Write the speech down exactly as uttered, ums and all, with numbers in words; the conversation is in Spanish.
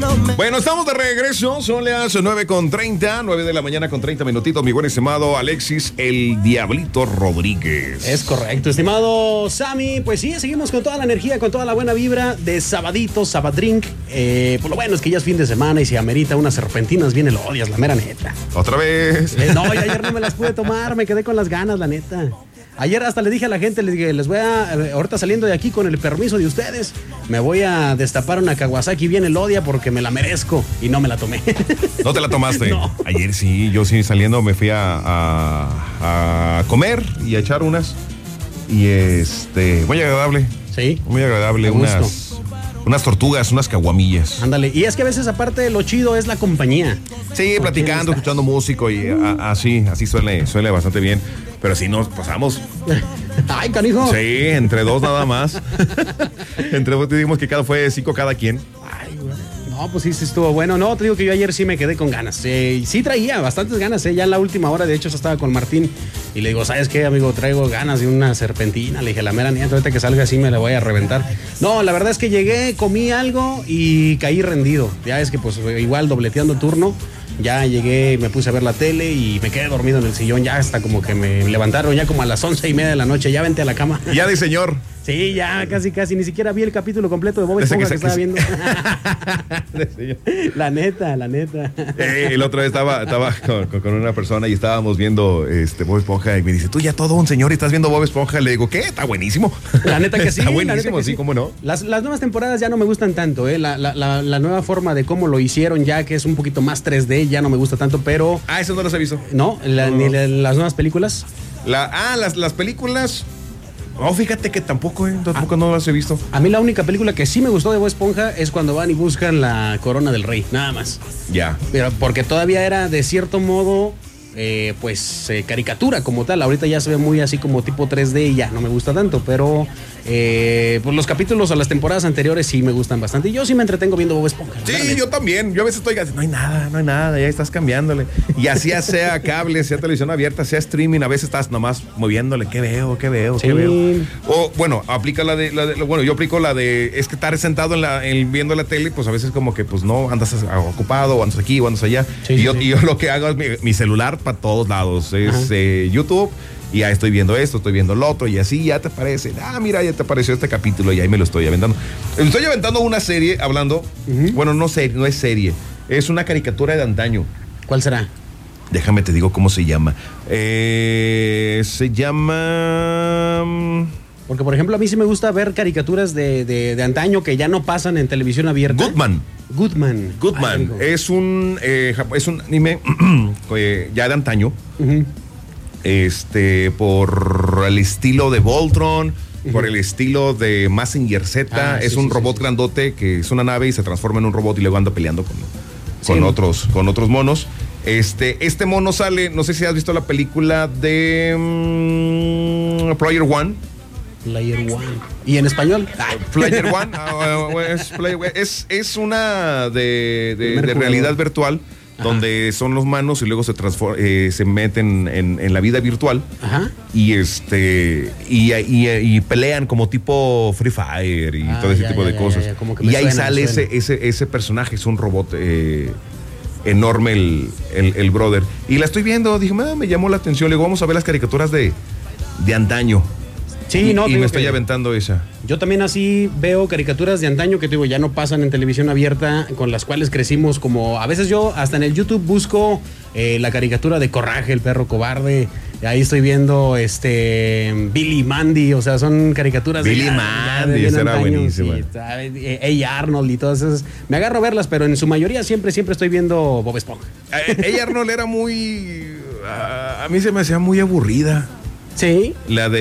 Bueno, estamos de regreso, son las nueve con treinta, nueve de la mañana con treinta minutitos, mi buen estimado Alexis, el Diablito Rodríguez. Es correcto, estimado Sammy, pues sí, seguimos con toda la energía, con toda la buena vibra de sabadito, sabadrink. Eh, pues lo bueno es que ya es fin de semana y si amerita unas serpentinas, viene lo odias, la mera neta. ¿Otra vez? Eh, no, ya ayer no me las pude tomar, me quedé con las ganas, la neta. Ayer hasta le dije a la gente, les dije, les voy a, ahorita saliendo de aquí con el permiso de ustedes, me voy a destapar una Kawasaki bien elodia porque me la merezco y no me la tomé. ¿No te la tomaste? No. Ayer sí, yo sí saliendo me fui a, a, a comer y a echar unas y este, muy agradable. Sí. Muy agradable, unas, unas tortugas, unas caguamillas. Ándale, y es que a veces aparte lo chido es la compañía. Sí, platicando, escuchando músico y a, así, así suele, suele bastante bien. Pero si nos pasamos. Ay, canijo. Sí, entre dos nada más. Entre dos dijimos que cada fue cinco cada quien. Ay, güey. No, pues sí, sí estuvo bueno. No, te digo que yo ayer sí me quedé con ganas. Eh, sí traía bastantes ganas, eh. Ya en la última hora, de hecho, yo estaba con Martín y le digo, ¿sabes qué, amigo? Traigo ganas de una serpentina. Le dije, la mera nieta, ahorita que salga así me la voy a reventar. No, la verdad es que llegué, comí algo y caí rendido. Ya es que pues igual dobleteando turno. Ya llegué, me puse a ver la tele y me quedé dormido en el sillón. Ya hasta como que me levantaron ya como a las once y media de la noche. Ya vente a la cama. Ya de señor. Sí, ya casi, casi. Ni siquiera vi el capítulo completo de Bob Esponja que, que estaba viendo. La neta, la neta. Eh, el otro día estaba, estaba con, con una persona y estábamos viendo este Bob Esponja y me dice, tú ya todo un señor y estás viendo Bob Esponja. Le digo, ¿qué? Está buenísimo. La neta que sí. Está buenísimo, que sí, sí, ¿cómo no? Las, las nuevas temporadas ya no me gustan tanto, ¿eh? La, la, la, la nueva forma de cómo lo hicieron ya, que es un poquito más tres D, ya no me gusta tanto, pero... Ah, eso no los he visto. No, la, no. Ni la, las nuevas películas. La, ah, las, las películas... Oh, fíjate que tampoco, ¿eh? Tampoco ah, no las he visto. A mí la única película que sí me gustó de Bob Esponja es cuando van y buscan la corona del rey, nada más. Ya. Pero porque todavía era de cierto modo, eh, pues, eh, caricatura como tal. Ahorita ya se ve muy así como tipo tres D y ya no me gusta tanto, pero eh, pues los capítulos o las temporadas anteriores sí me gustan bastante. Y yo sí me entretengo viendo Bob Esponja. Sí, realmente. Yo también. Yo a veces estoy así, no hay nada, no hay nada, ya estás cambiándole. Y así sea cable, sea televisión abierta, sea streaming, a veces estás nomás moviéndole, ¿qué veo, qué veo, sí. qué veo? O bueno, aplica la de, la de, bueno, yo aplico la de, es que estar sentado en la, en, viendo la tele, pues a veces como que pues no, andas ocupado, o andas aquí, o andas allá. Sí, y, sí, yo, sí. y yo lo que hago es mi, mi celular para todos lados, es eh, YouTube. Y ya estoy viendo esto, estoy viendo lo otro, y así ya te parece. Ah, mira, ya te apareció este capítulo, y ahí me lo estoy aventando. Me estoy aventando una serie hablando. Uh-huh. Bueno, no sé, no es serie. Es una caricatura de antaño. ¿Cuál será? Déjame te digo cómo se llama. Eh, se llama. Porque, por ejemplo, a mí sí me gusta ver caricaturas de, de, de antaño que ya no pasan en televisión abierta. Goodman. Goodman. Goodman. Ay, es un eh, es un anime ya de antaño. Uh-huh. Este, por el estilo de Voltron, uh-huh. por el estilo de Mazinger Z. Ah, es sí, un sí, robot sí, grandote sí. que es una nave y se transforma en un robot y luego anda peleando con, con, sí. otros, con otros monos. Este, este mono sale, no sé si has visto la película de um, Player One. Player One. ¿Y en español? Ah. Player One uh, es, play, es, es una de, de, de realidad virtual. Ajá. Donde son los manos y luego se transform, eh, se meten en, en la vida virtual. Ajá. y este y, y, y pelean como tipo Free Fire y ah, todo ese ya, tipo ya, de ya, cosas. Ya, ya. Y ahí suena, sale ese, ese, ese personaje, es un robot eh, enorme el, el, el brother. Y la estoy viendo, dije, ah, me llamó la atención, le digo, vamos a ver las caricaturas de, de antaño. Sí, y, no, y me estoy aventando esa. Yo también así veo caricaturas de antaño que te digo, ya no pasan en televisión abierta, con las cuales crecimos como... A veces yo hasta en el YouTube busco eh, la caricatura de Coraje, el perro cobarde. Ahí estoy viendo este Billy Mandy, o sea, son caricaturas Billy de... Billy Mandy, esa era buenísima. Sí, Hey Arnold y todas esas. Me agarro a verlas, pero en su mayoría siempre, siempre estoy viendo Bob Esponja. Hey Arnold era muy... A, a mí se me hacía muy aburrida. Sí. La de